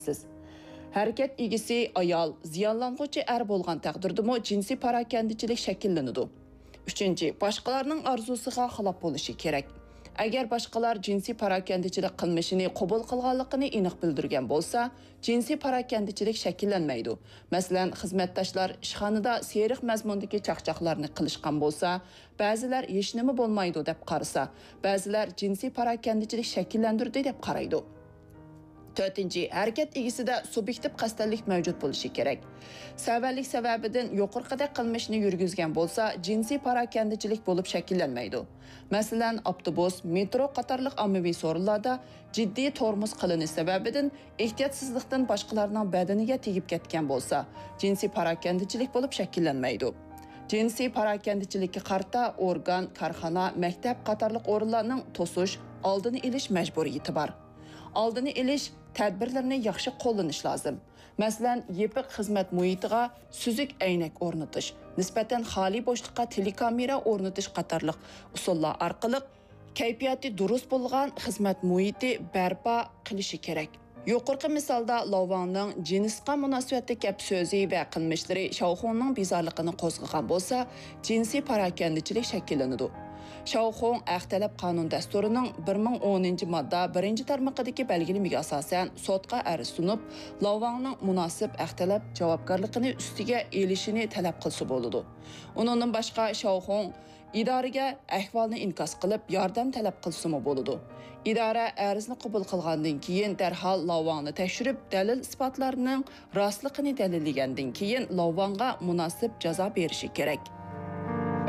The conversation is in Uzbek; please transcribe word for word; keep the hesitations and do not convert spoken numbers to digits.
Siz harakat egisi ayol, ziyonlanğuchi er bo'lgan taqdirdami jinsiy parakandichilik shakllanadi. Uchinchi, boshqalarning orzusiga xilof bo'lishi kerak. Agar boshqalar jinsiy parakandichilik qilmishini qabul qilganligini aniq bildirgan bo'lsa, jinsiy parakandichilik shakllanmaydi. Masalan, xizmatdoshlar ishxonada seriq mazmundagi chaqchaqlarni qilishgan bo'lsa, ba'zilar hech nima bo'lmaydi deb qarasa, ba'zilar jinsiy parakandichilik shakllantirdi deb qaraydi. To'rtinchi, harakat egisida subyektiv qasdlik mavjud bo'lishi kerak. Savallik sababidan yuqorqida qilmishni yurgizgan bo'lsa, jinsiy parakandichilik bo'lib shakllanmaydi. Masalan, avtobus, metro qatorliq ommaviy so'rinlarda jiddiy tormoz qilinish sababidan ehtiyotsizlikdan boshqalarning badaniga tegib ketgan bo'lsa, jinsiy parakandichilik bo'lib shakllanmaydi. Jinsiy parakandichilikka qarta organ, korxona, maktab qatorliq o'rinlarning to'sish, oldini olish majburiyati bor. Oldini olish tadbirlarni yaxshi qo'llanish lozim. Masalan, yepiq xizmat muhitiga suzuk aynak o'rnatish, nisbatan xoli bo'shliqqa telekamera o'rnatish qatorliq usullar orqali kayfiyati durust bo'lgan xizmat muhiti barpo qilishi kerak. Yuqorqi misolda Lavangning jinsga munosabatli gap so'zi va qilmishlari Shauxonning bezorligini qo'zg'agan bo'lsa, jinsiy parakandichilik shakllanadi. Shauxon Aqtalab qonun dasturining bir ming o'ninchi modda birinchi tarmoqidagi belgilamaga asosan sotqa arz sunib, Lavangning munosib aqtalab javobgarligini ustiga elishini talab qilsa bo'ladi. Uningdan boshqa Shauxon idoraga ahvolni inkos qilib, yordam talab qilsa bo'ladi. Idora arzni qabul qilgandan keyin darhol Lavangni tekshirib, dalil isbotlarning rostligini dalillagandan keyin Lavangga munosib jazo berishi kerak.